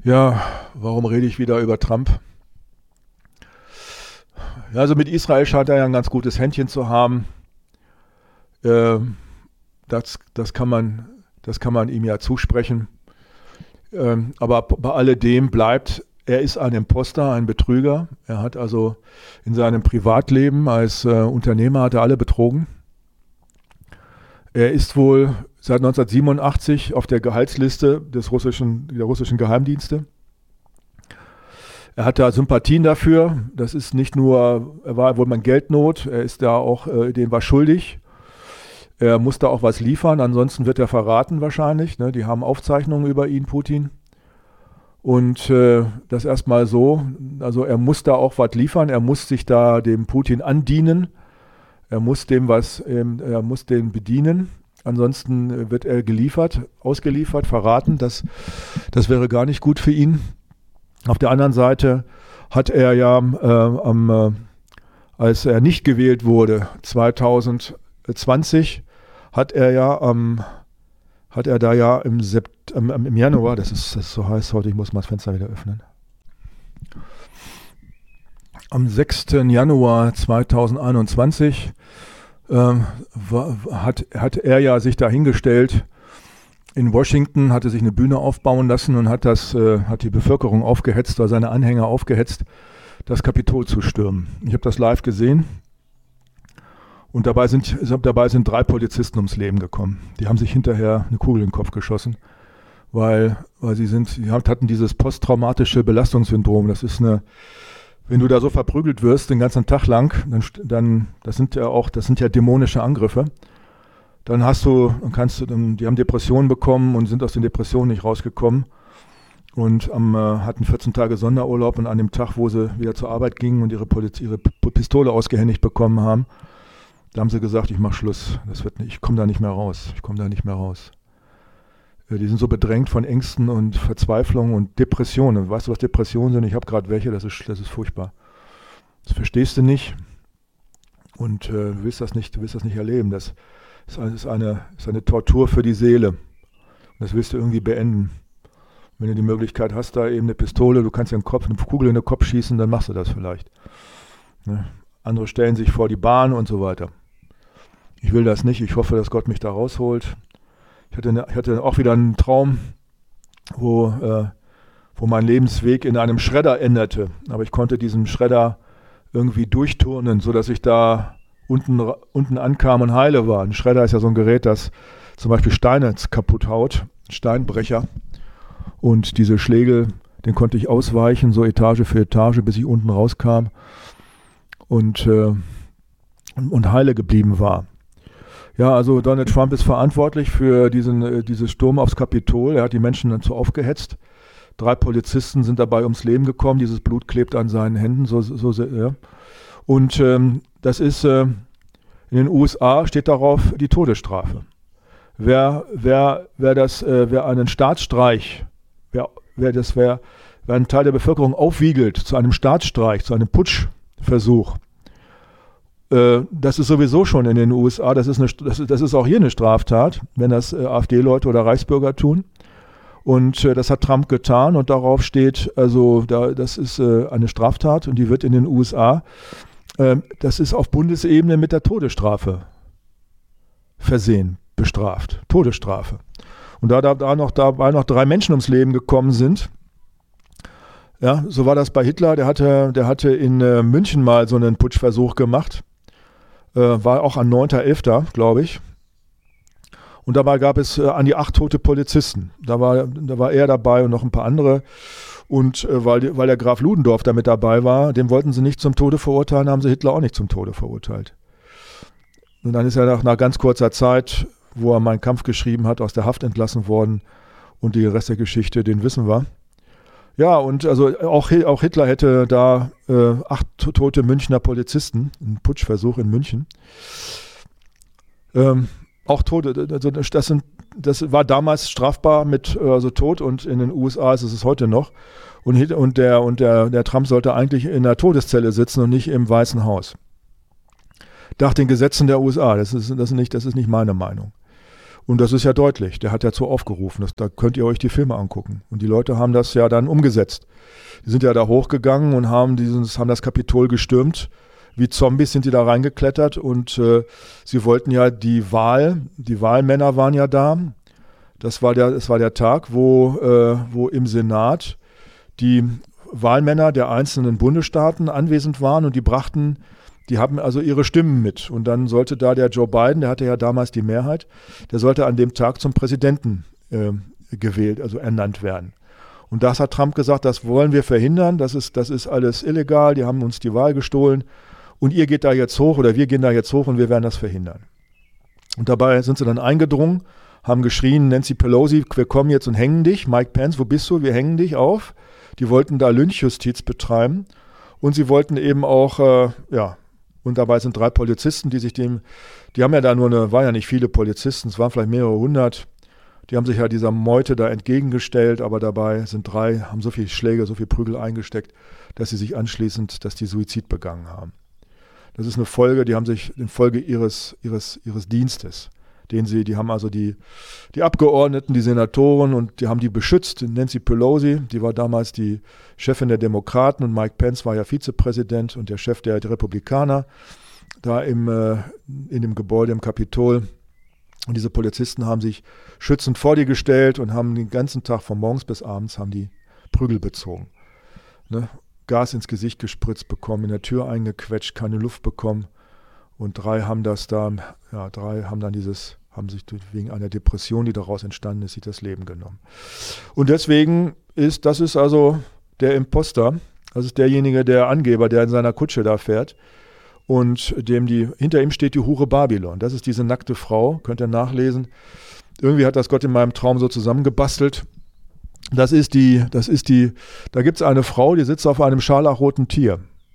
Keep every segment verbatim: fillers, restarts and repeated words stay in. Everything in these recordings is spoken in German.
Ja, warum rede ich wieder über Trump? Ja, also mit Israel scheint er ja ein ganz gutes Händchen zu haben. Ähm, das, das kann man, das kann man ihm ja zusprechen. Ähm, aber bei alledem bleibt, er ist ein Imposter, ein Betrüger. Er hat also in seinem Privatleben als äh, Unternehmer hat er alle betrogen. Er ist wohl seit neunzehnhundertsiebenundachtzig auf der Gehaltsliste des russischen, der russischen Geheimdienste. Er hat da Sympathien dafür. Das ist nicht nur, er war wohl mal in Geldnot, er ist da auch, äh, dem war schuldig. Er muss da auch was liefern, ansonsten wird er verraten wahrscheinlich. Ne? Die haben Aufzeichnungen über ihn, Putin. Und äh, das erstmal so, also er muss da auch was liefern, er muss sich da dem Putin andienen. Er muss dem was, ähm, er muss den bedienen. Ansonsten wird er geliefert, ausgeliefert, verraten. Das, das wäre gar nicht gut für ihn. Auf der anderen Seite hat er ja, äh, am, äh, als er nicht gewählt wurde, zweitausendzwanzig, hat er ja, ähm, hat er da ja im, Sept, ähm, im Januar, das ist, das ist so heiß heute, ich muss mal das Fenster wieder öffnen. Am sechsten Januar zweitausendeinundzwanzig ähm, war, hat, hat er ja sich dahingestellt in Washington, hatte sich eine Bühne aufbauen lassen und hat, das, äh, hat die Bevölkerung aufgehetzt, oder seine Anhänger aufgehetzt, das Kapitol zu stürmen. Ich habe das live gesehen und dabei sind, dabei sind drei Polizisten ums Leben gekommen. Die haben sich hinterher eine Kugel in den Kopf geschossen, weil, weil sie sind, sie hatten dieses posttraumatische Belastungssyndrom. Das ist eine Wenn du da so verprügelt wirst den ganzen Tag lang, dann, dann das sind ja auch, das sind ja dämonische Angriffe. Dann hast du, dann kannst du, dann, die haben Depressionen bekommen und sind aus den Depressionen nicht rausgekommen und ähm, hatten vierzehn Tage Sonderurlaub und an dem Tag, wo sie wieder zur Arbeit gingen und ihre, Poliz- ihre Pistole ausgehändigt bekommen haben, da haben sie gesagt, ich mache Schluss, das wird nicht, ich komme da nicht mehr raus, ich komme da nicht mehr raus. Die sind so bedrängt von Ängsten und Verzweiflung und Depressionen. Weißt du, was Depressionen sind? Ich habe gerade welche, das ist, das ist furchtbar. Das verstehst du nicht und äh, du willst das nicht, du willst das nicht erleben. Das ist eine, ist, eine, ist eine Tortur für die Seele. Und das willst du irgendwie beenden. Und wenn du die Möglichkeit hast, da eben eine Pistole, du kannst ja einen Kopf, eine Kugel in den Kopf schießen, dann machst du das vielleicht. Ne? Andere stellen sich vor die Bahn und so weiter. Ich will das nicht. Ich hoffe, dass Gott mich da rausholt. Ich hatte, eine, ich hatte auch wieder einen Traum, wo, äh, wo mein Lebensweg in einem Schredder endete. Aber ich konnte diesen Schredder irgendwie durchturnen, sodass ich da unten, unten ankam und heile war. Ein Schredder ist ja so ein Gerät, das zum Beispiel Steine kaputt haut, Steinbrecher. Und diese Schläge, den konnte ich ausweichen, so Etage für Etage, bis ich unten rauskam und, äh, und heile geblieben war. Ja, also Donald Trump ist verantwortlich für diesen, äh, diesen Sturm aufs Kapitol. Er hat die Menschen dazu aufgehetzt. Drei Polizisten sind dabei ums Leben gekommen. Dieses Blut klebt an seinen Händen. So, so, so, ja. Und ähm, das ist, äh, in den U S A steht darauf die Todesstrafe. Wer, wer, wer, das, äh, wer einen Staatsstreich, wer, wer, das, wer, wer einen Teil der Bevölkerung aufwiegelt zu einem Staatsstreich, zu einem Putschversuch, das ist sowieso schon in den U S A, das ist, eine, das ist, das ist auch hier eine Straftat, wenn das äh, AfD-Leute oder Reichsbürger tun. Und äh, das hat Trump getan und darauf steht, also da, das ist äh, eine Straftat und die wird in den U S A, äh, das ist auf Bundesebene mit der Todesstrafe versehen, bestraft. Todesstrafe. Und da, da, da noch, dabei noch drei Menschen ums Leben gekommen sind, ja, so war das bei Hitler, der hatte, der hatte in äh, München mal so einen Putschversuch gemacht. Äh, war auch am neunten elften, glaube ich. Und dabei gab es äh, an die acht tote Polizisten. Da war, da war er dabei und noch ein paar andere. Und äh, weil, weil der Graf Ludendorff da mit dabei war, den wollten sie nicht zum Tode verurteilen, haben sie Hitler auch nicht zum Tode verurteilt. Und dann ist er nach, nach ganz kurzer Zeit, wo er Mein Kampf geschrieben hat, aus der Haft entlassen worden. Und die Rest der Geschichte, den wissen wir. Ja, und also auch, auch Hitler hätte da äh, acht tote Münchner Polizisten, ein Putschversuch in München. Ähm, auch Tote, also das, sind, das war damals strafbar mit also Tod und in den U S A ist es heute noch. Und, und, der, und der, der Trump sollte eigentlich in der Todeszelle sitzen und nicht im Weißen Haus. Nach den Gesetzen der U S A, das ist, das ist, nicht, das ist nicht meine Meinung. Und das ist ja deutlich, der hat dazu aufgerufen, das, da könnt ihr euch die Filme angucken. Und die Leute haben das ja dann umgesetzt. Die sind ja da hochgegangen und haben, dieses, haben das Kapitol gestürmt. Wie Zombies sind die da reingeklettert und äh, sie wollten ja die Wahl, die Wahlmänner waren ja da. Das war der, das war der Tag, wo, äh, wo im Senat die Wahlmänner der einzelnen Bundesstaaten anwesend waren und die brachten, die haben also ihre Stimmen mit. Und dann sollte da der Joe Biden, der hatte ja damals die Mehrheit, der sollte an dem Tag zum Präsidenten äh, gewählt, also ernannt werden. Und das hat Trump gesagt, das wollen wir verhindern, das ist, das ist alles illegal, die haben uns die Wahl gestohlen und ihr geht da jetzt hoch oder wir gehen da jetzt hoch und wir werden das verhindern. Und dabei sind sie dann eingedrungen, haben geschrien, Nancy Pelosi, wir kommen jetzt und hängen dich. Mike Pence, wo bist du? Wir hängen dich auf. Die wollten da Lynchjustiz betreiben und sie wollten eben auch, äh, ja, und dabei sind drei Polizisten, die sich dem, die haben ja da nur eine, war ja nicht viele Polizisten, es waren vielleicht mehrere hundert, die haben sich ja dieser Meute da entgegengestellt, aber dabei sind drei, haben so viele Schläge, so viele Prügel eingesteckt, dass sie sich anschließend, dass die Suizid begangen haben. Das ist eine Folge, die haben sich in Folge ihres, ihres, ihres Dienstes, den sie, die haben also die, die Abgeordneten, die Senatoren und die haben die beschützt. Nancy Pelosi, die war damals die Chefin der Demokraten und Mike Pence war ja Vizepräsident und der Chef der Republikaner da im, äh, in dem Gebäude im Kapitol. Und diese Polizisten haben sich schützend vor die gestellt und haben den ganzen Tag von morgens bis abends haben die Prügel bezogen. Ne? Gas ins Gesicht gespritzt bekommen, in der Tür eingequetscht, keine Luft bekommen. Und drei haben das da, ja, drei haben dann dieses, haben sich wegen einer Depression, die daraus entstanden ist, sich das Leben genommen. Und deswegen ist, das ist also der Imposter, das ist derjenige, der Angeber, der in seiner Kutsche da fährt und dem die, hinter ihm steht die Hure Babylon. Das ist diese nackte Frau, könnt ihr nachlesen. Irgendwie hat das Gott in meinem Traum so zusammengebastelt. Das ist die, das ist die, da gibt es eine Frau, die sitzt auf einem scharlachroten Tier.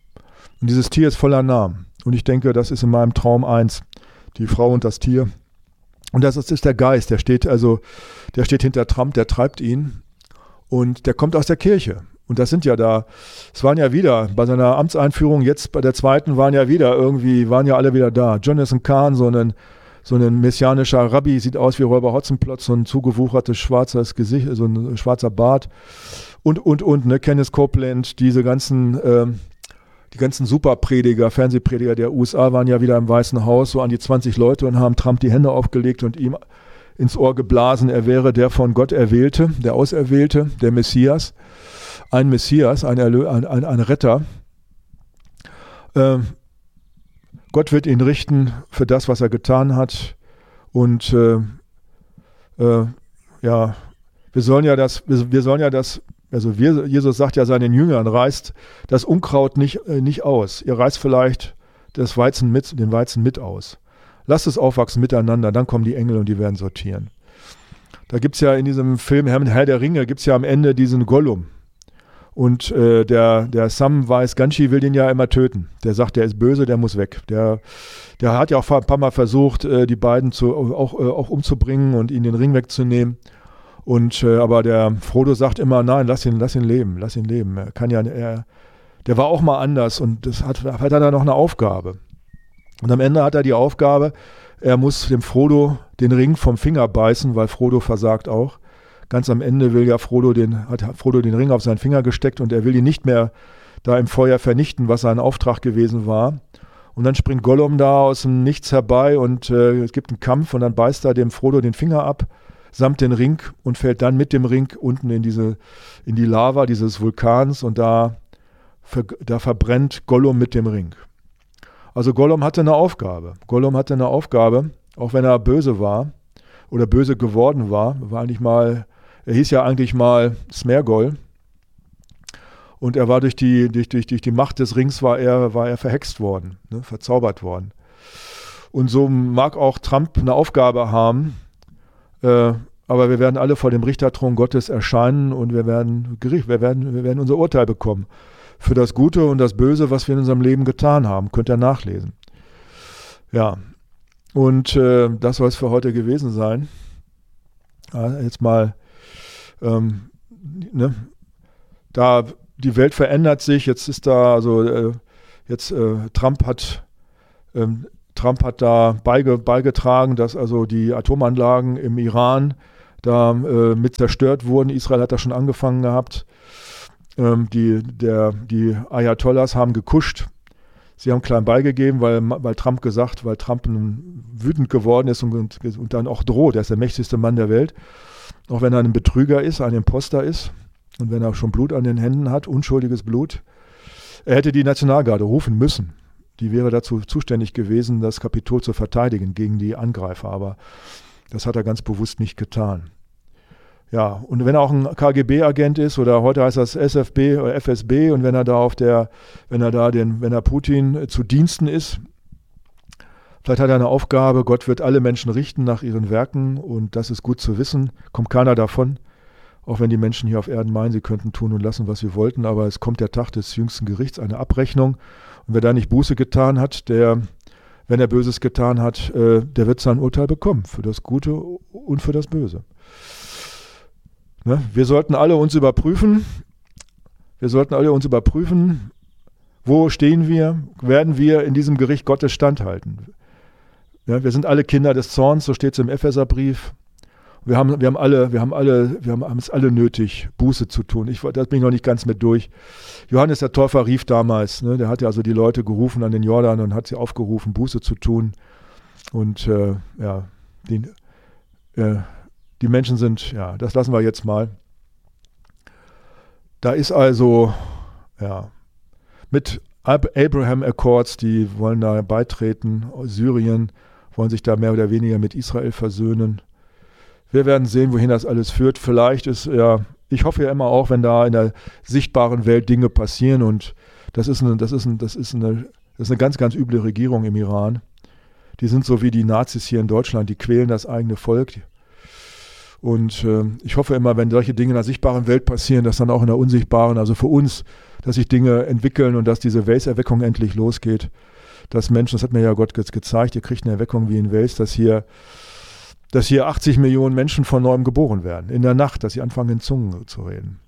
Und dieses Tier ist voller Namen. Und ich denke, das ist in meinem Traum eins, die Frau und das Tier. Und das ist, ist der Geist, der steht also, der steht hinter Trump, der treibt ihn und der kommt aus der Kirche. Und das sind ja da, es waren ja wieder, bei seiner Amtseinführung, jetzt bei der zweiten waren ja wieder irgendwie, waren ja alle wieder da. Jonathan Kahn, so ein, so ein messianischer Rabbi, sieht aus wie Räuber Hotzenplotz, so ein zugewuchertes schwarzes Gesicht, so ein schwarzer Bart. Und, und, und, ne, Kenneth Copeland, diese ganzen, ähm, die ganzen Superprediger, Fernsehprediger der U S A waren ja wieder im Weißen Haus, so an die zwanzig Leute und haben Trump die Hände aufgelegt und ihm ins Ohr geblasen, er wäre der von Gott Erwählte, der Auserwählte, der Messias. Ein Messias, ein, Erlö- ein, ein, ein Retter. Äh, Gott wird ihn richten für das, was er getan hat. Und äh, äh, ja, wir sollen ja das, wir, wir sollen ja das, also wir, Jesus sagt ja seinen Jüngern, reißt das Unkraut nicht, äh, nicht aus. Ihr reißt vielleicht das Weizen mit, den Weizen mit aus. Lasst es aufwachsen miteinander, dann kommen die Engel und die werden sortieren. Da gibt es ja in diesem Film Herr der Ringe, gibt es ja am Ende diesen Gollum. Und äh, der, der Samwise Gamgee will den ja immer töten. Der sagt, der ist böse, der muss weg. Der, der hat ja auch ein paar Mal versucht, äh, die beiden zu, auch, äh, auch umzubringen und ihnen den Ring wegzunehmen. Und, äh, aber der Frodo sagt immer, nein, lass ihn, lass ihn leben, lass ihn leben. Er kann ja, er, der war auch mal anders und das hat, hat er da noch eine Aufgabe. Und am Ende hat er die Aufgabe, er muss dem Frodo den Ring vom Finger beißen, weil Frodo versagt auch. Ganz am Ende will ja Frodo den, hat Frodo den Ring auf seinen Finger gesteckt und er will ihn nicht mehr da im Feuer vernichten, was sein Auftrag gewesen war. Und dann springt Gollum da aus dem Nichts herbei und äh, es gibt einen Kampf und dann beißt er dem Frodo den Finger ab, samt den Ring und fällt dann mit dem Ring unten in diese, in die Lava dieses Vulkans und da, ver, da verbrennt Gollum mit dem Ring. Also Gollum hatte eine Aufgabe. Gollum hatte eine Aufgabe, auch wenn er böse war oder böse geworden war, war eigentlich mal Er hieß ja eigentlich mal Smergol und er war durch die, durch, durch, durch die Macht des Rings war er, war er verhext worden, ne, verzaubert worden. Und so mag auch Trump eine Aufgabe haben, äh, aber wir werden alle vor dem Richterthron Gottes erscheinen und wir werden Gericht, wir werden, wir werden unser Urteil bekommen für das Gute und das Böse, was wir in unserem Leben getan haben. Könnt ihr nachlesen. Ja, und äh, das soll es für heute gewesen sein. Ja, jetzt mal Ähm, ne, da die Welt verändert sich, jetzt ist da, also äh, jetzt äh, Trump hat ähm, Trump hat da beige, beigetragen, dass also die Atomanlagen im Iran da äh, mit zerstört wurden. Israel hat da schon angefangen gehabt. Ähm, die, der, die Ayatollahs haben gekuscht. Sie haben klein beigegeben, weil, weil Trump gesagt, weil Trump wütend geworden ist und, und, und dann auch droht. Er ist der mächtigste Mann der Welt. Auch wenn er ein Betrüger ist, ein Imposter ist und wenn er schon Blut an den Händen hat, unschuldiges Blut. Er hätte die Nationalgarde rufen müssen. Die wäre dazu zuständig gewesen, das Kapitol zu verteidigen gegen die Angreifer. Aber das hat er ganz bewusst nicht getan. Ja, und wenn er auch ein K G B-Agent ist, oder heute heißt das S F B oder F S B, und wenn er da auf der, wenn er da den, wenn er Putin zu Diensten ist, vielleicht hat er eine Aufgabe, Gott wird alle Menschen richten nach ihren Werken, und das ist gut zu wissen, kommt keiner davon, auch wenn die Menschen hier auf Erden meinen, sie könnten tun und lassen, was sie wollten, aber es kommt der Tag des jüngsten Gerichts, eine Abrechnung, und wer da nicht Buße getan hat, der, wenn er Böses getan hat, äh, der wird sein Urteil bekommen, für das Gute und für das Böse. Ne? Wir sollten alle uns überprüfen, wir sollten alle uns überprüfen, wo stehen wir, werden wir in diesem Gericht Gottes standhalten. Ja, wir sind alle Kinder des Zorns, so steht es im Epheserbrief. Wir haben, wir haben alle, wir haben alle, wir haben es alle nötig, Buße zu tun. Ich, da bin ich noch nicht ganz mit durch. Johannes der Täufer rief damals, ne, der hat ja also die Leute gerufen an den Jordan und hat sie aufgerufen, Buße zu tun. Und äh, ja, die, äh, die Menschen sind, ja, das lassen wir jetzt mal. Da ist also, ja, mit Abraham Accords, die wollen da beitreten, Syrien, wollen sich da mehr oder weniger mit Israel versöhnen. Wir werden sehen, wohin das alles führt. Vielleicht ist, ja, ich hoffe ja immer auch, wenn da in der sichtbaren Welt Dinge passieren, und das ist eine, das ist ein, das ist eine, das ist eine ganz, ganz üble Regierung im Iran. Die sind so wie die Nazis hier in Deutschland, die quälen das eigene Volk. Und äh, ich hoffe immer, wenn solche Dinge in der sichtbaren Welt passieren, dass dann auch in der unsichtbaren, also für uns, dass sich Dinge entwickeln und dass diese Wales-Erweckung endlich losgeht. Dass Menschen, das hat mir ja Gott jetzt gezeigt, ihr kriegt eine Erweckung wie in Wales, dass hier, dass hier achtzig Millionen Menschen von neuem geboren werden, in der Nacht, dass sie anfangen, in Zungen zu reden.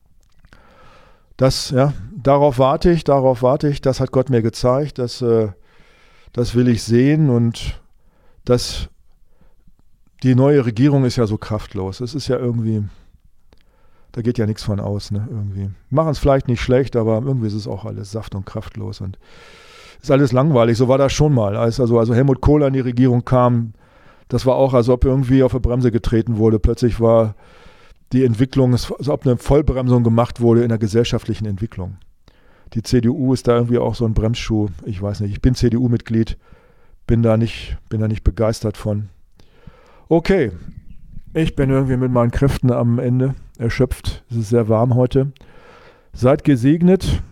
Das, ja, darauf warte ich, darauf warte ich, das hat Gott mir gezeigt, das, äh, das will ich sehen, und das die neue Regierung ist ja so kraftlos. Es ist ja irgendwie, da geht ja nichts von aus, ne, irgendwie. Machen es vielleicht nicht schlecht, aber irgendwie ist es auch alles saft- und kraftlos und ist alles langweilig. So war das schon mal. Als also, also Helmut Kohl an die Regierung kam, das war auch, als ob irgendwie auf die Bremse getreten wurde. Plötzlich war die Entwicklung, als ob eine Vollbremsung gemacht wurde in der gesellschaftlichen Entwicklung. Die C D U ist da irgendwie auch so ein Bremsschuh. Ich weiß nicht, ich bin C D U-Mitglied, bin da nicht, bin da nicht begeistert von. Okay, ich bin irgendwie mit meinen Kräften am Ende erschöpft. Es ist sehr warm heute. Seid gesegnet.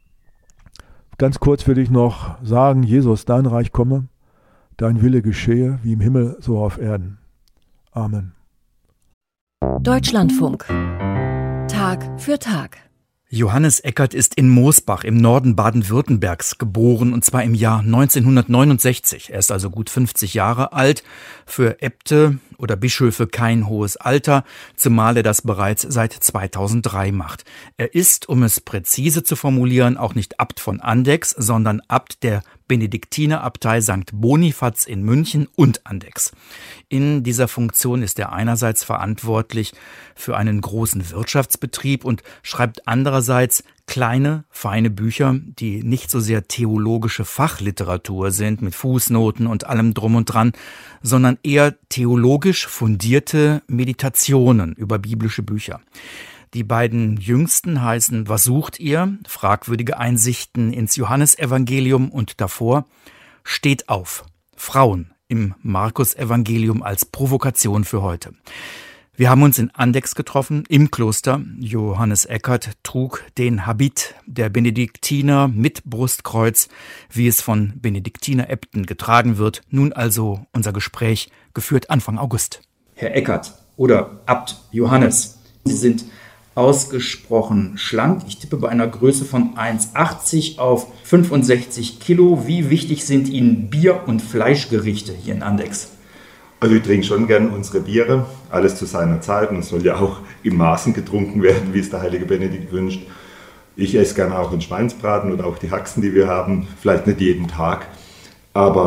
Ganz kurz will ich noch sagen, Jesus, dein Reich komme, dein Wille geschehe, wie im Himmel, so auf Erden. Amen. Deutschlandfunk. Tag für Tag. Johannes Eckert ist in Moosbach im Norden Baden-Württembergs geboren, und zwar im Jahr neunzehnhundertneunundsechzig. Er ist also gut fünfzig Jahre alt. Für Äbte oder Bischöfe kein hohes Alter, zumal er das bereits seit zweitausenddrei macht. Er ist, um es präzise zu formulieren, auch nicht Abt von Andechs, sondern Abt der Benediktinerabtei Sankt Bonifaz in München und Andechs. In dieser Funktion ist er einerseits verantwortlich für einen großen Wirtschaftsbetrieb und schreibt andererseits kleine, feine Bücher, die nicht so sehr theologische Fachliteratur sind mit Fußnoten und allem drum und dran, sondern eher theologisch fundierte Meditationen über biblische Bücher. Die beiden jüngsten heißen Was sucht ihr? Fragwürdige Einsichten ins Johannesevangelium, und davor Steht auf. Frauen im Markus-Evangelium als Provokation für heute. Wir haben uns in Andechs getroffen, im Kloster. Johannes Eckert trug den Habit der Benediktiner mit Brustkreuz, wie es von Benediktineräbten getragen wird. Nun also unser Gespräch, geführt Anfang August. Herr Eckert oder Abt Johannes, Sie sind ausgesprochen schlank. Ich tippe bei einer Größe von eins Komma achtzig auf fünfundsechzig Kilo. Wie wichtig sind Ihnen Bier- und Fleischgerichte hier in Andechs? Also ich trinke schon gern unsere Biere, alles zu seiner Zeit, und es soll ja auch in Maßen getrunken werden, wie es der heilige Benedikt wünscht. Ich esse gerne auch einen Schweinsbraten oder auch die Haxen, die wir haben, vielleicht nicht jeden Tag, aber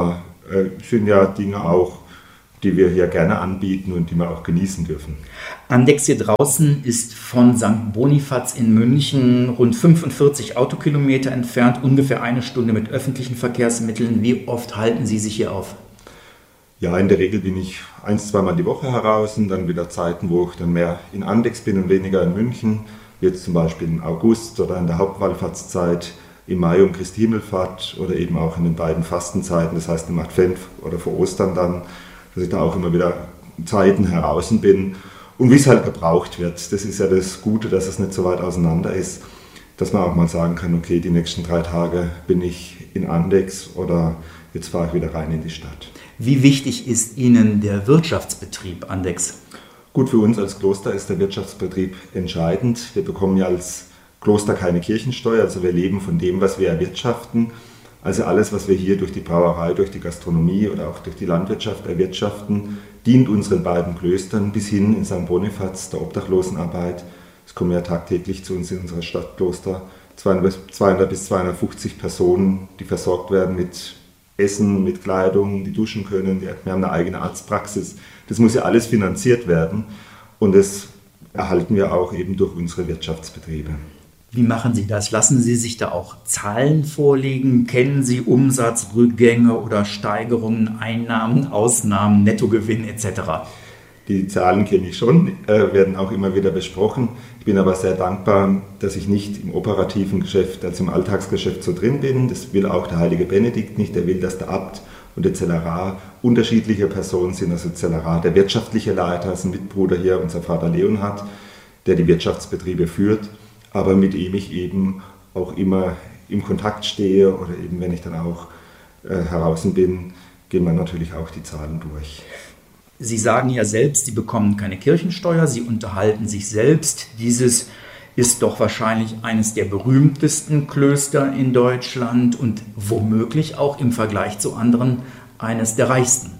äh, sind ja Dinge auch, die wir hier gerne anbieten und die wir auch genießen dürfen. Andex hier draußen ist von Sankt Bonifaz in München rund fünfundvierzig Autokilometer entfernt, ungefähr eine Stunde mit öffentlichen Verkehrsmitteln. Wie oft halten Sie sich hier auf? Ja, in der Regel bin ich ein-, zweimal die Woche heraus, und dann wieder Zeiten, wo ich dann mehr in Andex bin und weniger in München, wie jetzt zum Beispiel im August oder in der Hauptwallfahrtszeit, im Mai um Christi Himmelfahrt oder eben auch in den beiden Fastenzeiten, das heißt im Advent oder vor Ostern dann, dass ich da auch immer wieder Zeiten heraus bin und wie es halt gebraucht wird. Das ist ja das Gute, dass es nicht so weit auseinander ist, dass man auch mal sagen kann, okay, die nächsten drei Tage bin ich in Andex oder jetzt fahre ich wieder rein in die Stadt. Wie wichtig ist Ihnen der Wirtschaftsbetrieb Andex? Gut, für uns als Kloster ist der Wirtschaftsbetrieb entscheidend. Wir bekommen ja als Kloster keine Kirchensteuer, also wir leben von dem, was wir erwirtschaften. Also alles, was wir hier durch die Brauerei, durch die Gastronomie oder auch durch die Landwirtschaft erwirtschaften, dient unseren beiden Klöstern bis hin in Sankt Bonifaz, der Obdachlosenarbeit. Es kommen ja tagtäglich zu uns in unserer Stadtkloster zweihundert bis zweihundertfünfzig Personen, die versorgt werden mit Essen, mit Kleidung, die duschen können. Wir haben eine eigene Arztpraxis. Das muss ja alles finanziert werden und das erhalten wir auch eben durch unsere Wirtschaftsbetriebe. Wie machen Sie das? Lassen Sie sich da auch Zahlen vorlegen? Kennen Sie Umsatzrückgänge oder Steigerungen, Einnahmen, Ausnahmen, Nettogewinn et cetera? Die Zahlen kenne ich schon, äh, werden auch immer wieder besprochen. Ich bin aber sehr dankbar, dass ich nicht im operativen Geschäft, also im Alltagsgeschäft so drin bin. Das will auch der heilige Benedikt nicht. Er will, dass der Abt und der Zellerar unterschiedliche Personen sind. Also Zellerar, der wirtschaftliche Leiter, ist ein Mitbruder hier, unser Vater Leonhard, der die Wirtschaftsbetriebe führt, aber mit dem ich eben auch immer im Kontakt stehe oder eben, wenn ich dann auch äh, heraus bin, gehen wir natürlich auch die Zahlen durch. Sie sagen ja selbst, Sie bekommen keine Kirchensteuer, Sie unterhalten sich selbst. Dieses ist doch wahrscheinlich eines der berühmtesten Klöster in Deutschland und womöglich auch im Vergleich zu anderen eines der reichsten.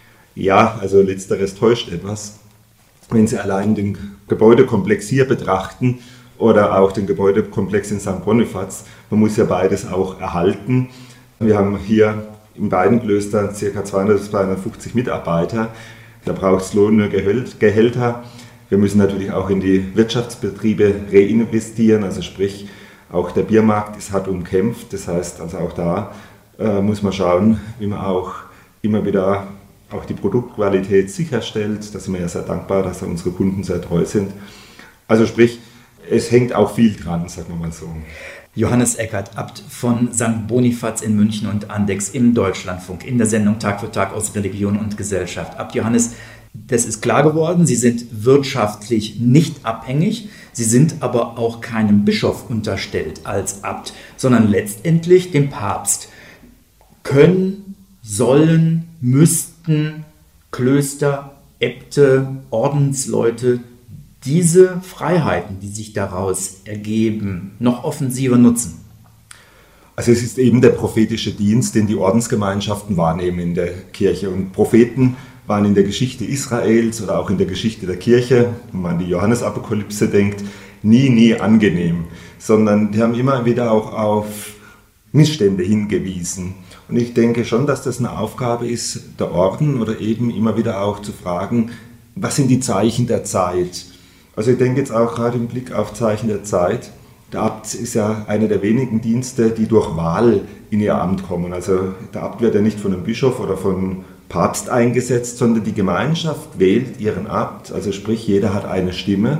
Ja, also letzteres täuscht etwas. Wenn Sie allein den Gebäudekomplex hier betrachten oder auch den Gebäudekomplex in Sankt Bonifaz, man muss ja beides auch erhalten. Wir haben hier in beiden Klöstern ca. zweihundert bis zweihundertfünfzig Mitarbeiter. Da braucht es Lohn, Gehälter. Wir müssen natürlich auch in die Wirtschaftsbetriebe reinvestieren, also sprich, auch der Biermarkt ist hart umkämpft. Das heißt, also auch da äh, muss man schauen, wie man auch immer wieder auch die Produktqualität sicherstellt. Da sind wir ja sehr dankbar, dass unsere Kunden sehr treu sind. Also sprich, es hängt auch viel dran, sagen wir mal so. Johannes Eckert, Abt von Sankt Bonifaz in München und Andex im Deutschlandfunk in der Sendung Tag für Tag aus Religion und Gesellschaft. Abt Johannes, das ist klar geworden, Sie sind wirtschaftlich nicht abhängig, Sie sind aber auch keinem Bischof unterstellt als Abt, sondern letztendlich dem Papst. Können, sollen, müssten Klöster, Äbte, Ordensleute diese Freiheiten, die sich daraus ergeben, noch offensiver nutzen? Also es ist eben der prophetische Dienst, den die Ordensgemeinschaften wahrnehmen in der Kirche. Und Propheten waren in der Geschichte Israels oder auch in der Geschichte der Kirche, wenn man an die Johannesapokalypse denkt, nie, nie angenehm, sondern die haben immer wieder auch auf Missstände hingewiesen. Und ich denke schon, dass das eine Aufgabe ist, der Orden oder eben immer wieder auch zu fragen, was sind die Zeichen der Zeit? Also ich denke jetzt auch gerade im Blick auf Zeichen der Zeit, der Abt ist ja einer der wenigen Dienste, die durch Wahl in ihr Amt kommen. Also der Abt wird ja nicht von einem Bischof oder von Papst eingesetzt, sondern die Gemeinschaft wählt ihren Abt, also sprich jeder hat eine Stimme.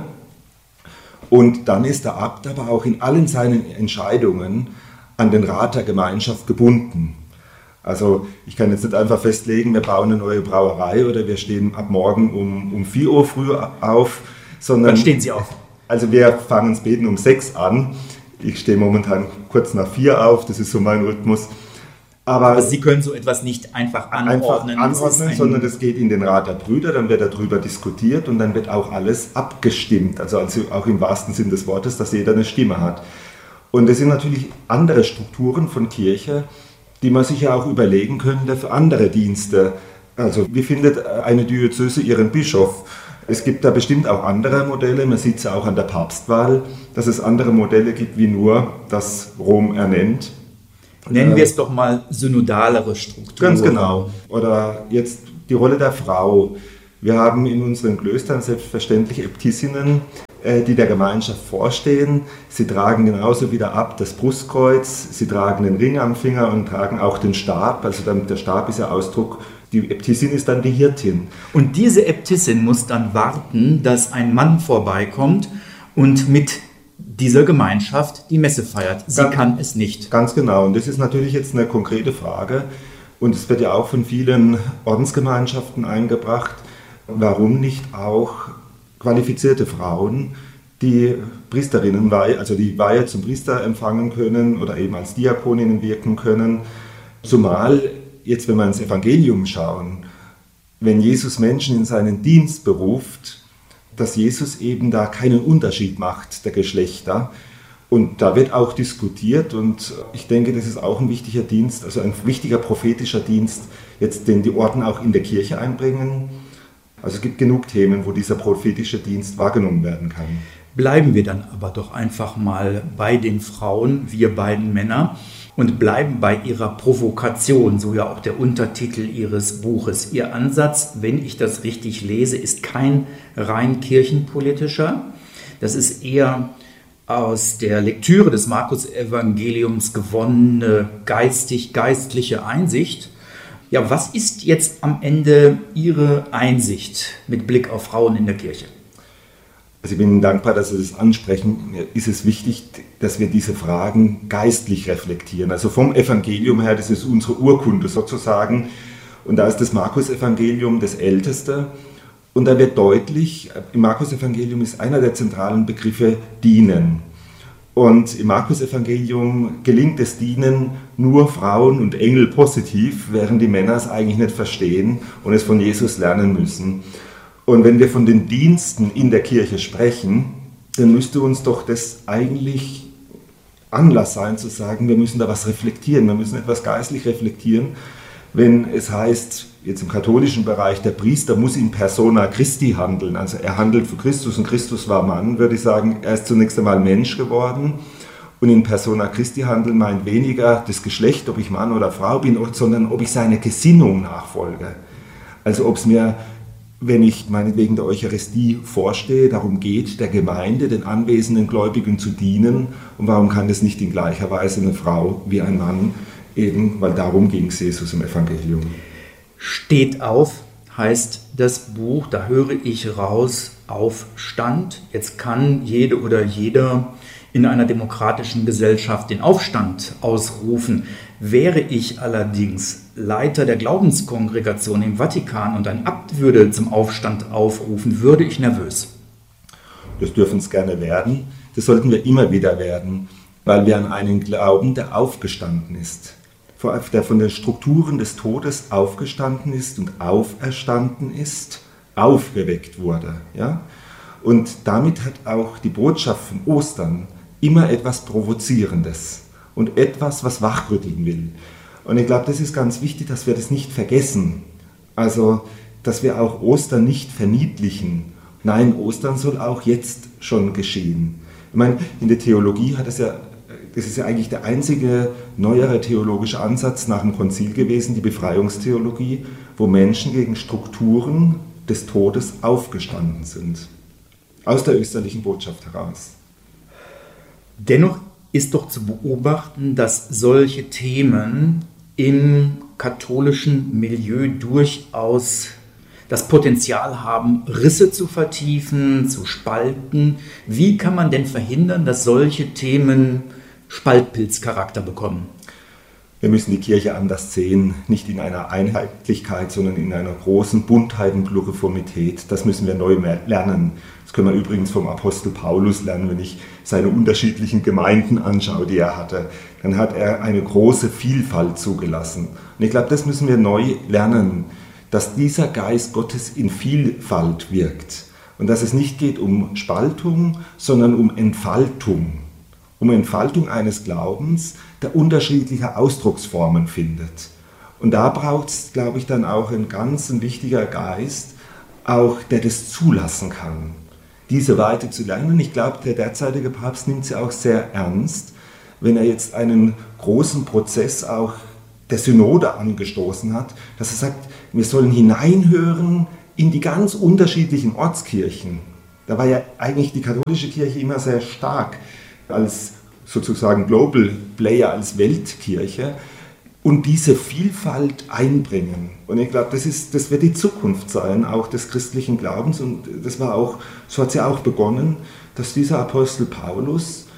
Und dann ist der Abt aber auch in allen seinen Entscheidungen an den Rat der Gemeinschaft gebunden. Also ich kann jetzt nicht einfach festlegen, wir bauen eine neue Brauerei oder wir stehen ab morgen um, um vier Uhr früh auf, sondern... Wann stehen Sie auf? Also wir fangen das Beten um sechs an. Ich stehe momentan kurz nach vier auf, das ist so mein Rhythmus. Aber, Aber Sie können so etwas nicht einfach anordnen. Einfach anordnen, das sondern das geht in den Rat der Brüder, dann wird darüber diskutiert und dann wird auch alles abgestimmt. Also, also auch im wahrsten Sinn des Wortes, dass jeder eine Stimme hat. Und es sind natürlich andere Strukturen von Kirche, die man sich ja auch überlegen könnte für andere Dienste. Also wie findet eine Diözese ihren Bischof? Es gibt da bestimmt auch andere Modelle, man sieht es ja auch an der Papstwahl, dass es andere Modelle gibt wie nur, dass Rom ernennt. Nennen wir es doch mal synodalere Strukturen. Ganz genau. Oder jetzt die Rolle der Frau. Wir haben in unseren Klöstern selbstverständlich Äbtissinnen, die der Gemeinschaft vorstehen. Sie tragen genauso wie der Abt das Brustkreuz, sie tragen den Ring am Finger und tragen auch den Stab. Also der Stab ist ja Ausdruck, die Äbtissin ist dann die Hirtin. Und diese Äbtissin muss dann warten, dass ein Mann vorbeikommt und mit dieser Gemeinschaft die Messe feiert. Sie ganz, kann es nicht. Ganz genau. Und das ist natürlich jetzt eine konkrete Frage. Und es wird ja auch von vielen Ordensgemeinschaften eingebracht. Warum nicht auch qualifizierte Frauen, die Priesterinnenweihe, also die Weihe zum Priester empfangen können oder eben als Diakoninnen wirken können? Zumal jetzt, wenn wir ins Evangelium schauen, wenn Jesus Menschen in seinen Dienst beruft, dass Jesus eben da keinen Unterschied macht der Geschlechter. Und da wird auch diskutiert und ich denke, das ist auch ein wichtiger Dienst, also ein wichtiger prophetischer Dienst, jetzt den die Orden auch in der Kirche einbringen. Also es gibt genug Themen, wo dieser prophetische Dienst wahrgenommen werden kann. Bleiben wir dann aber doch einfach mal bei den Frauen, wir beiden Männer, und bleiben bei ihrer Provokation, so ja auch der Untertitel ihres Buches. Ihr Ansatz, wenn ich das richtig lese, ist kein rein kirchenpolitischer. Das ist eher aus der Lektüre des Markus-Evangeliums gewonnene geistig-geistliche Einsicht. Ja, was ist jetzt am Ende Ihre Einsicht mit Blick auf Frauen in der Kirche? Also ich bin Ihnen dankbar, dass Sie das ansprechen. Mir ist es wichtig, dass wir diese Fragen geistlich reflektieren. Also vom Evangelium her, das ist unsere Urkunde sozusagen. Und da ist das Markus-Evangelium das älteste. Und da wird deutlich, im Markus-Evangelium ist einer der zentralen Begriffe dienen. Und im Markus-Evangelium gelingt das Dienen nur Frauen und Engel positiv, während die Männer es eigentlich nicht verstehen und es von Jesus lernen müssen. Und wenn wir von den Diensten in der Kirche sprechen, dann müsste uns doch das eigentlich Anlass sein zu sagen, wir müssen da was reflektieren, wir müssen etwas geistlich reflektieren. Wenn es heißt, jetzt im katholischen Bereich, der Priester muss in persona Christi handeln, also er handelt für Christus und Christus war Mann, würde ich sagen, er ist zunächst einmal Mensch geworden. Und in persona Christi handeln meint weniger das Geschlecht, ob ich Mann oder Frau bin, sondern ob ich seine Gesinnung nachfolge. Also ob es mir, wenn ich meinetwegen der Eucharistie vorstehe, darum geht, der Gemeinde, den anwesenden Gläubigen zu dienen. Und warum kann das nicht in gleicher Weise eine Frau wie ein Mann? Eben, weil darum ging es Jesus im Evangelium. Steht auf heißt das Buch, da höre ich raus, Aufstand. Jetzt kann jede oder jeder in einer demokratischen Gesellschaft den Aufstand ausrufen. Wäre ich allerdings Leiter der Glaubenskongregation im Vatikan und ein Abt würde zum Aufstand aufrufen, würde ich nervös. Das dürfen es gerne werden. Das sollten wir immer wieder werden, weil wir an einen glauben, der aufgestanden ist. Der von den Strukturen des Todes aufgestanden ist und auferstanden ist, aufgeweckt wurde. Ja? Und damit hat auch die Botschaft von Ostern immer etwas Provozierendes und etwas, was wachrütteln will. Und ich glaube, das ist ganz wichtig, dass wir das nicht vergessen. Also, dass wir auch Ostern nicht verniedlichen. Nein, Ostern soll auch jetzt schon geschehen. Ich meine, in der Theologie hat es ja Das ist ja eigentlich der einzige neuere theologische Ansatz nach dem Konzil gewesen, die Befreiungstheologie, wo Menschen gegen Strukturen des Todes aufgestanden sind. Aus der österlichen Botschaft heraus. Dennoch ist doch zu beobachten, dass solche Themen im katholischen Milieu durchaus das Potenzial haben, Risse zu vertiefen, zu spalten. Wie kann man denn verhindern, dass solche Themen Spaltpilzcharakter bekommen? Wir müssen die Kirche anders sehen, nicht in einer Einheitlichkeit, sondern in einer großen Buntheit und Pluriformität. Das müssen wir neu lernen. Das können wir übrigens vom Apostel Paulus lernen, wenn ich seine unterschiedlichen Gemeinden anschaue, die er hatte. Dann hat er eine große Vielfalt zugelassen. Und ich glaube, das müssen wir neu lernen, dass dieser Geist Gottes in Vielfalt wirkt. Und dass es nicht geht um Spaltung, sondern um Entfaltung. Um Entfaltung eines Glaubens, der unterschiedliche Ausdrucksformen findet. Und da braucht es, glaube ich, dann auch ein ganz ein wichtiger Geist, auch der das zulassen kann, diese Weite zu lernen. Und ich glaube, der derzeitige Papst nimmt sie auch sehr ernst, wenn er jetzt einen großen Prozess auch der Synode angestoßen hat, dass er sagt, wir sollen hineinhören in die ganz unterschiedlichen Ortskirchen. Da war ja eigentlich die katholische Kirche immer sehr stark als sozusagen Global Player, als Weltkirche und diese Vielfalt einbringen. Und ich glaube, das ist, das wird die Zukunft sein, auch des christlichen Glaubens. Und das war auch, so hat es ja auch begonnen, dass dieser Apostel Paulus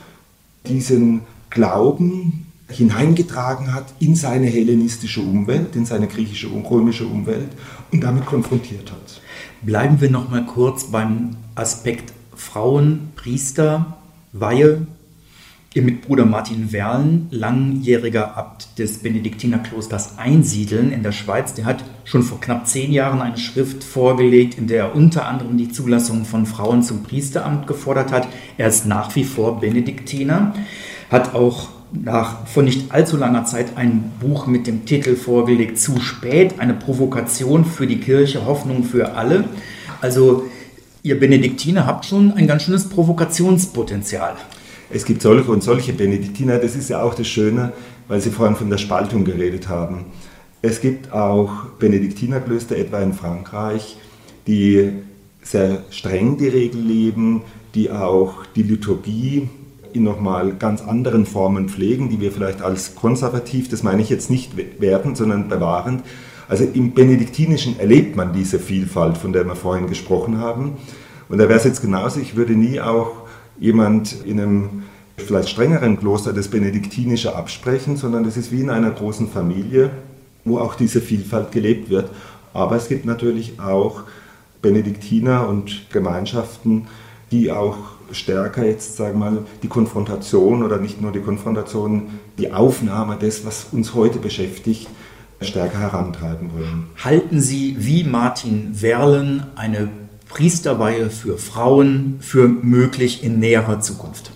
diesen Glauben hineingetragen hat in seine hellenistische Umwelt, in seine griechische und römische Umwelt und damit konfrontiert hat. Bleiben wir noch mal kurz beim Aspekt Frauen, Priester, Weihe. Ihr Mitbruder Martin Werlen, langjähriger Abt des Benediktinerklosters Einsiedeln in der Schweiz, der hat schon vor knapp zehn Jahren eine Schrift vorgelegt, in der er unter anderem die Zulassung von Frauen zum Priesteramt gefordert hat. Er ist nach wie vor Benediktiner, hat auch nach vor nicht allzu langer Zeit ein Buch mit dem Titel vorgelegt, Zu spät, eine Provokation für die Kirche, Hoffnung für alle. Also ihr Benediktiner habt schon ein ganz schönes Provokationspotenzial. Es gibt solche und solche Benediktiner, das ist ja auch das Schöne, weil Sie vorhin von der Spaltung geredet haben. Es gibt auch Benediktinerklöster, etwa in Frankreich, die sehr streng die Regel leben, die auch die Liturgie in nochmal ganz anderen Formen pflegen, die wir vielleicht als konservativ, das meine ich jetzt nicht wertend, sondern bewahrend. Also im Benediktinischen erlebt man diese Vielfalt, von der wir vorhin gesprochen haben. Und da wäre es jetzt genauso, ich würde nie auch jemand in einem vielleicht strengeren Kloster das Benediktinische absprechen, sondern das ist wie in einer großen Familie, wo auch diese Vielfalt gelebt wird. Aber es gibt natürlich auch Benediktiner und Gemeinschaften, die auch stärker jetzt, sagen wir mal, die Konfrontation oder nicht nur die Konfrontation, die Aufnahme des, was uns heute beschäftigt, stärker herantreiben wollen. Halten Sie wie Martin Werlen eine Priesterweihe für Frauen für möglich in näherer Zukunft?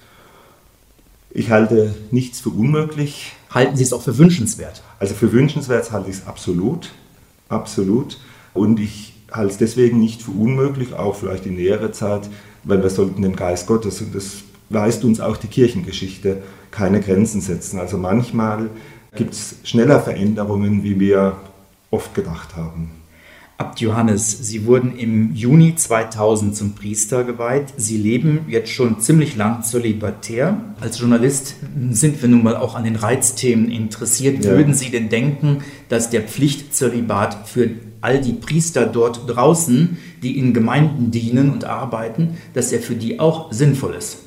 Ich halte nichts für unmöglich. Halten Sie es auch für wünschenswert? Also für wünschenswert halte ich es absolut, absolut. Und ich halte es deswegen nicht für unmöglich, auch vielleicht in näherer Zeit, weil wir sollten dem Geist Gottes, und das weist uns auch die Kirchengeschichte, keine Grenzen setzen. Also manchmal gibt es schneller Veränderungen, wie wir oft gedacht haben. Abt Johannes, Sie wurden im Juni zweitausend zum Priester geweiht. Sie leben jetzt schon ziemlich lang zölibatär. Als Journalist sind wir nun mal auch an den Reizthemen interessiert. Ja. Würden Sie denn denken, dass der Pflichtzölibat für all die Priester dort draußen, die in Gemeinden dienen und arbeiten, dass er für die auch sinnvoll ist?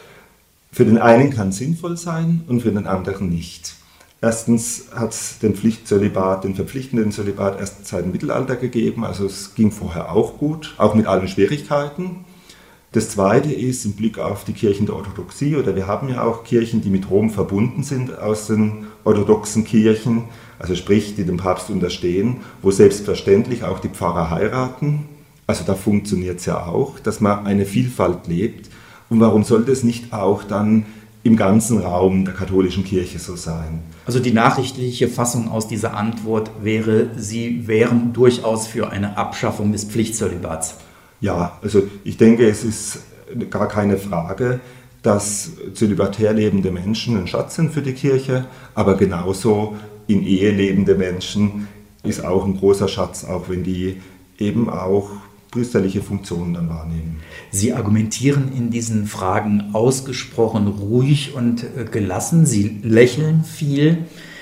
Für den einen kann es sinnvoll sein und für den anderen nicht. Erstens hat es den Pflichtzölibat, den verpflichtenden Zölibat erst seit dem Mittelalter gegeben, also es ging vorher auch gut, auch mit allen Schwierigkeiten. Das Zweite ist im Blick auf die Kirchen der Orthodoxie, oder wir haben ja auch Kirchen, die mit Rom verbunden sind aus den orthodoxen Kirchen, also sprich, die dem Papst unterstehen, wo selbstverständlich auch die Pfarrer heiraten. Also da funktioniert es ja auch, dass man eine Vielfalt lebt. Und warum sollte es nicht auch dann im ganzen Raum der katholischen Kirche so sein? Also die nachrichtliche Fassung aus dieser Antwort wäre, Sie wären durchaus für eine Abschaffung des Pflichtzölibats. Ja, also ich denke, es ist gar keine Frage, dass zölibatär lebende Menschen ein Schatz sind für die Kirche, aber genauso in Ehe lebende Menschen ist auch ein großer Schatz, auch wenn die eben auch priesterliche Funktionen dann wahrnehmen. Sie argumentieren in diesen Fragen ausgesprochen ruhig und gelassen. Sie lächeln viel.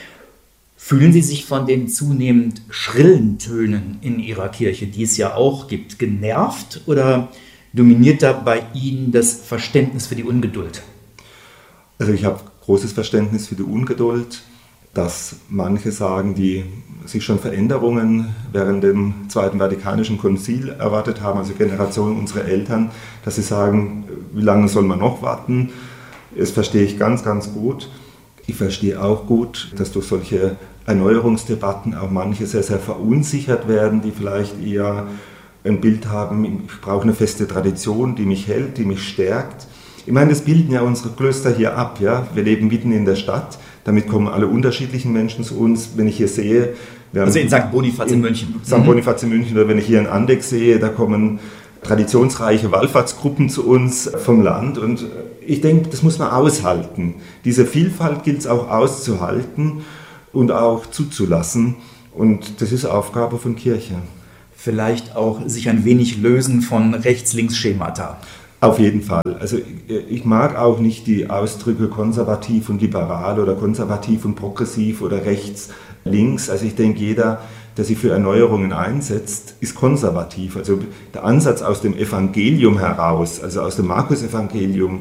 Fühlen Sie sich von den zunehmend schrillen Tönen in Ihrer Kirche, die es ja auch gibt, genervt oder dominiert da bei Ihnen das Verständnis für die Ungeduld? Also ich habe großes Verständnis für die Ungeduld, dass manche sagen, die sich schon Veränderungen während dem Zweiten Vatikanischen Konzil erwartet haben, also Generationen unserer Eltern, dass sie sagen, wie lange soll man noch warten? Das verstehe ich ganz, ganz gut. Ich verstehe auch gut, dass durch solche Erneuerungsdebatten auch manche sehr, sehr verunsichert werden, die vielleicht eher ein Bild haben, ich brauche eine feste Tradition, die mich hält, die mich stärkt. Ich meine, das bilden ja unsere Klöster hier ab. Ja? Wir leben mitten in der Stadt, damit kommen alle unterschiedlichen Menschen zu uns. Wenn ich hier sehe... Wir also in Sankt Bonifaz in München. Sankt Bonifaz in München, oder wenn ich hier in Andeck sehe, da kommen traditionsreiche Wallfahrtsgruppen zu uns vom Land. Und ich denke, das muss man aushalten. Diese Vielfalt gilt es auch auszuhalten und auch zuzulassen. Und das ist Aufgabe von Kirche. Vielleicht auch sich ein wenig lösen von Rechts-Links-Schemata. Auf jeden Fall. Also ich mag auch nicht die Ausdrücke konservativ und liberal oder konservativ und progressiv oder rechts, links. Also ich denke, jeder, der sich für Erneuerungen einsetzt, ist konservativ. Also der Ansatz aus dem Evangelium heraus, also aus dem Markus-Evangelium,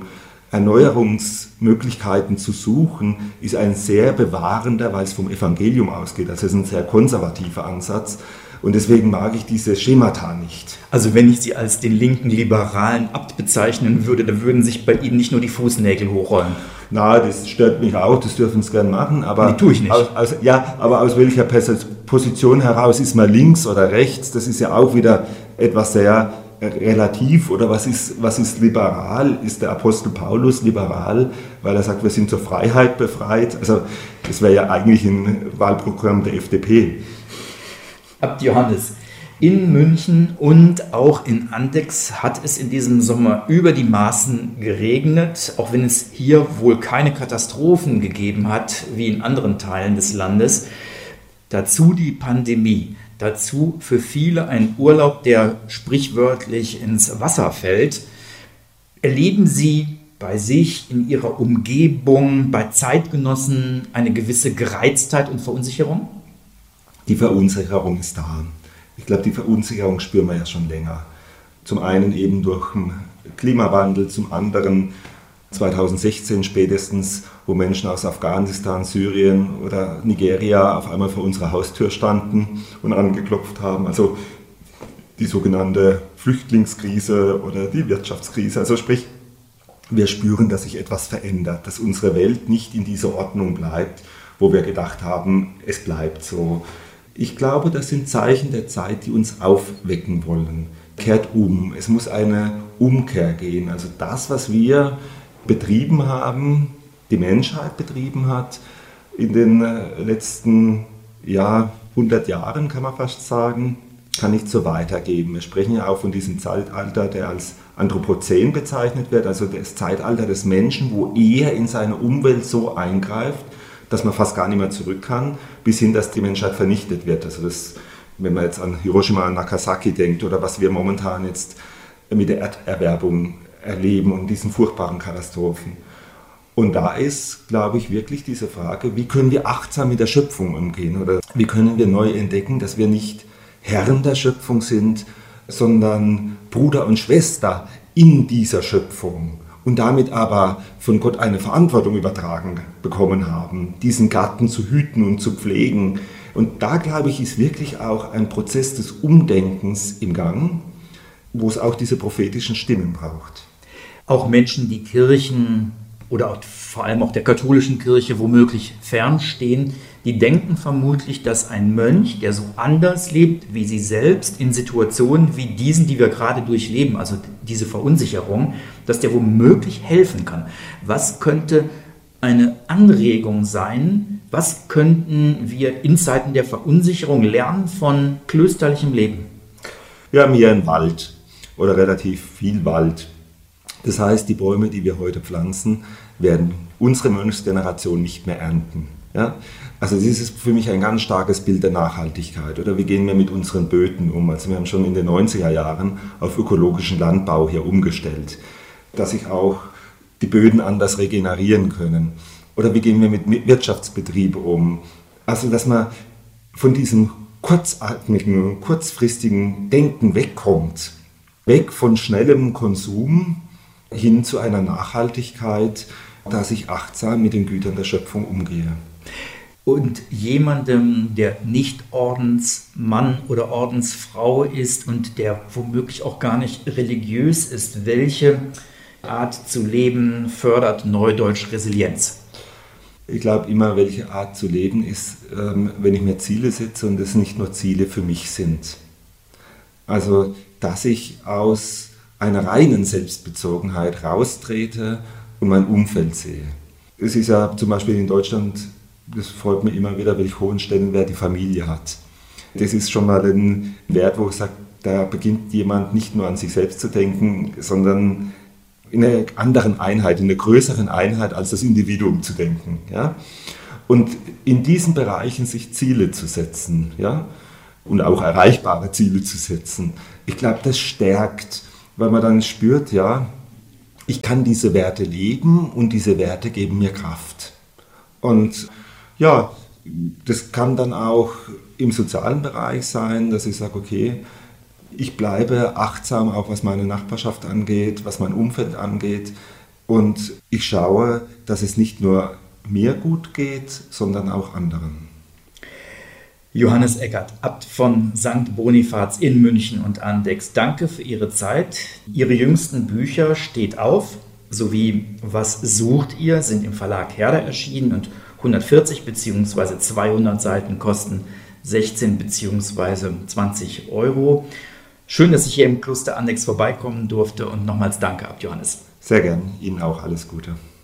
Erneuerungsmöglichkeiten zu suchen, ist ein sehr bewahrender, weil es vom Evangelium ausgeht. Also es ist ein sehr konservativer Ansatz. Und deswegen mag ich diese Schemata nicht. Also wenn ich Sie als den linken liberalen Abt bezeichnen würde, dann würden sich bei Ihnen nicht nur die Fußnägel hochrollen. Na, das stört mich auch, das dürfen Sie gern machen. Aber nee, tue ich nicht. Aus, aus, ja, aber aus welcher Position heraus ist man links oder rechts? Das ist ja auch wieder etwas sehr relativ. Oder was ist, was ist liberal? Ist der Apostel Paulus liberal, weil er sagt, wir sind zur Freiheit befreit? Also das wäre ja eigentlich ein Wahlprogramm der F D P. Abt Johannes, in München und auch in Andechs hat es in diesem Sommer über die Maßen geregnet, auch wenn es hier wohl keine Katastrophen gegeben hat, wie in anderen Teilen des Landes. Dazu die Pandemie, dazu für viele ein Urlaub, der sprichwörtlich ins Wasser fällt. Erleben Sie bei sich, in Ihrer Umgebung, bei Zeitgenossen eine gewisse Gereiztheit und Verunsicherung? Die Verunsicherung ist da. Ich glaube, die Verunsicherung spüren wir ja schon länger. Zum einen eben durch den Klimawandel, zum anderen zweitausendsechzehn spätestens, wo Menschen aus Afghanistan, Syrien oder Nigeria auf einmal vor unserer Haustür standen und angeklopft haben. Also die sogenannte Flüchtlingskrise oder die Wirtschaftskrise. Also sprich, wir spüren, dass sich etwas verändert, dass unsere Welt nicht in dieser Ordnung bleibt, wo wir gedacht haben, es bleibt so. Ich glaube, das sind Zeichen der Zeit, die uns aufwecken wollen. Kehrt um. Es muss eine Umkehr gehen. Also das, was wir betrieben haben, die Menschheit betrieben hat, in den letzten ja, hundert Jahren, kann man fast sagen, kann nicht so weitergeben. Wir sprechen ja auch von diesem Zeitalter, der als Anthropozän bezeichnet wird, also das Zeitalter des Menschen, wo er in seine Umwelt so eingreift, dass man fast gar nicht mehr zurück kann, bis hin, dass die Menschheit vernichtet wird. Also das, wenn man jetzt an Hiroshima und Nagasaki denkt oder was wir momentan jetzt mit der Erderwärmung erleben und diesen furchtbaren Katastrophen. Und da ist, glaube ich, wirklich diese Frage, wie können wir achtsam mit der Schöpfung umgehen oder wie können wir neu entdecken, dass wir nicht Herren der Schöpfung sind, sondern Bruder und Schwester in dieser Schöpfung. Und damit aber von Gott eine Verantwortung übertragen bekommen haben, diesen Garten zu hüten und zu pflegen. Und da, glaube ich, ist wirklich auch ein Prozess des Umdenkens im Gang, wo es auch diese prophetischen Stimmen braucht. Auch Menschen, die Kirchen oder auch vor allem auch der katholischen Kirche womöglich fernstehen, die denken vermutlich, dass ein Mönch, der so anders lebt wie sie selbst, in Situationen wie diesen, die wir gerade durchleben, also diese Verunsicherung, dass der womöglich helfen kann. Was könnte eine Anregung sein? Was könnten wir in Zeiten der Verunsicherung lernen von klösterlichem Leben? Wir haben hier einen Wald oder relativ viel Wald. Das heißt, die Bäume, die wir heute pflanzen, werden unsere Mönchsgeneration nicht mehr ernten. Ja? Also das ist für mich ein ganz starkes Bild der Nachhaltigkeit. Oder wie gehen wir mit unseren Böden um? Also wir haben schon in den neunziger Jahren auf ökologischen Landbau hier umgestellt, dass sich auch die Böden anders regenerieren können. Oder wie gehen wir mit Wirtschaftsbetrieb um? Also dass man von diesem kurzatmigen, kurzfristigen Denken wegkommt, weg von schnellem Konsum hin zu einer Nachhaltigkeit, dass ich achtsam mit den Gütern der Schöpfung umgehe. Und jemandem, der nicht Ordensmann oder Ordensfrau ist und der womöglich auch gar nicht religiös ist, welche Art zu leben fördert Neudeutsch Resilienz? Ich glaube immer, welche Art zu leben ist, ähm, wenn ich mir Ziele setze und es nicht nur Ziele für mich sind. Also, dass ich aus einer reinen Selbstbezogenheit raustrete und mein Umfeld sehe. Es ist ja zum Beispiel in Deutschland, das freut mich immer wieder, welch hohen Stellenwert die Familie hat. Das ist schon mal ein Wert, wo ich sage, da beginnt jemand nicht nur an sich selbst zu denken, sondern in einer anderen Einheit, in einer größeren Einheit als das Individuum zu denken. Ja? Und in diesen Bereichen sich Ziele zu setzen, ja? Und auch erreichbare Ziele zu setzen, ich glaube, das stärkt, weil man dann spürt, ja, ich kann diese Werte leben und diese Werte geben mir Kraft. Und ja, das kann dann auch im sozialen Bereich sein, dass ich sage, okay, ich bleibe achtsam, auch was meine Nachbarschaft angeht, was mein Umfeld angeht. Und ich schaue, dass es nicht nur mir gut geht, sondern auch anderen. Johannes Eckert, Abt von Sankt Bonifaz in München und Andechs, danke für Ihre Zeit. Ihre jüngsten Bücher Steht auf sowie Was sucht ihr sind im Verlag Herder erschienen und hundertvierzig bzw. zweihundert Seiten kosten sechzehn bzw. zwanzig Euro. Schön, dass ich hier im Kloster Andechs vorbeikommen durfte und nochmals danke, Abt Johannes. Sehr gern, Ihnen auch alles Gute.